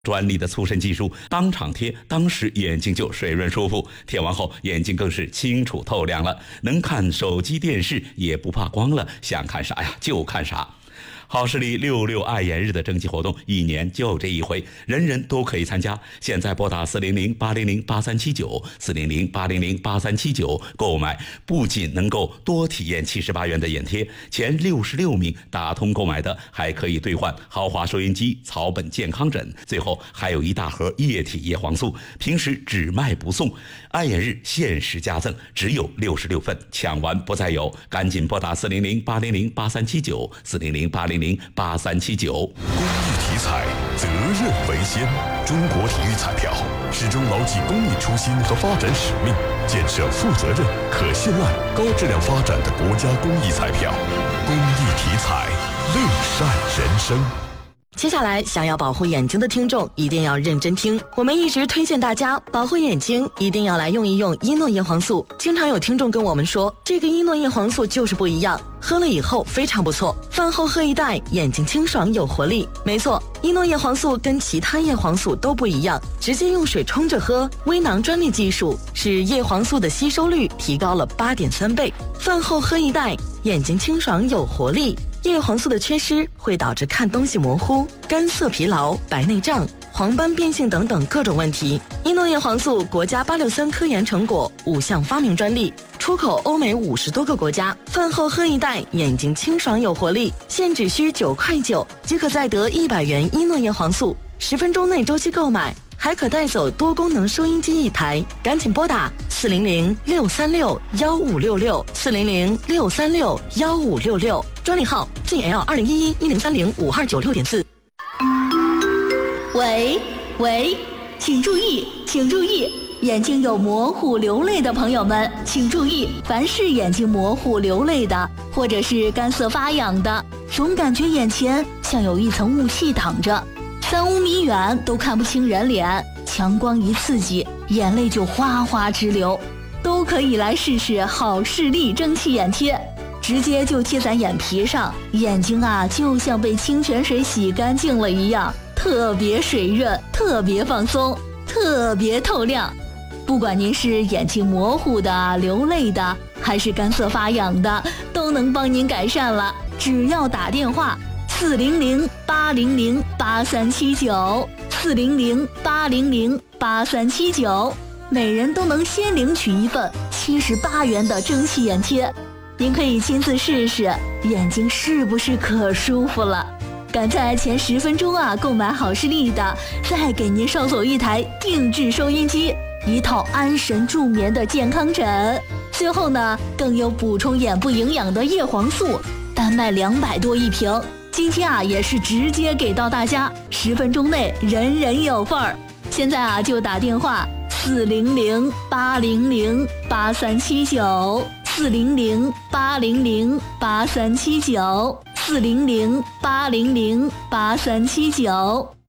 专利的粗渗技术，当场贴，当时眼睛就水润舒服，贴完后眼睛更是清楚透亮了，能看手机电视也不怕光了，想看啥呀就看啥。好视力66爱眼日的征集活动1年就这一回，人人都可以参加。现在拨打400-800-8379，400-800-8379购买，不仅能够多体验78元的眼贴，前66名打通购买的还可以兑换豪华收音机、草本健康枕，最后还有一大盒液体叶黄素，平时只卖不送。爱眼日限时加赠，只有66份，抢完不再有，赶紧拨打400-800-8379，400-800-8379。 公益体彩，责任为先。中国体育彩票始终牢记公益初心和发展使命，建设负责任、可信赖、高质量发展的国家公益彩票。公益体彩，乐善人生。 接下来，想要保护眼睛的听众一定要认真听。我们一直推荐大家保护眼睛，一定要来用一用伊诺叶黄素。经常有听众跟我们说，这个伊诺叶黄素就是不一样，喝了以后非常不错，饭后喝一袋，眼睛清爽有活力。没错，伊诺叶黄素跟其他叶黄素都不一样，直接用水冲着喝，微囊专利技术使叶黄素的吸收率提高了8.3倍。饭后喝一袋，眼睛清爽有活力。叶黄素的缺失会导致看东西模糊、干涩疲劳、白内障、黄斑变性等等各种问题。伊诺叶黄素国家863科研成果，5项发明专利，出口欧美50多个国家。饭后喝一袋，眼睛清爽有活力，现只需9.9块即可再得100元伊诺叶黄素，10分钟内周期购买，还可带走多功能收音机1台。赶紧拨打400-636-1566，400-636-1566，专利号 GL2011-1030-5296.4。 喂，请注意，眼睛有模糊流泪的朋友们，请注意，凡是眼睛模糊流泪的，或者是干涩发痒的，总感觉眼前像有一层雾气挡着，3-5米远都看不清人脸，强光一刺激，眼泪就哗哗直流，都可以来试试好视力蒸汽眼贴。直接就贴在眼皮上，眼睛啊就像被清泉水洗干净了一样，特别水润，特别放松，特别透亮。不管您是眼睛模糊的、流泪的，还是干涩发痒的，都能帮您改善了。只要打电话400-800-8379，400-800-8379，每人都能先领取一份78元的蒸汽眼贴。您可以亲自试试，眼睛是不是可舒服了？赶在前10分钟购买好视力的，再给您捎走一台定制收音机，1套安神助眠的健康枕，最后呢，更有补充眼部营养的叶黄素，单卖200多一瓶。今天也是直接给到大家，10分钟内人人有份儿。现在就打电话400-800-8379，400-800-8379，400-800-8379。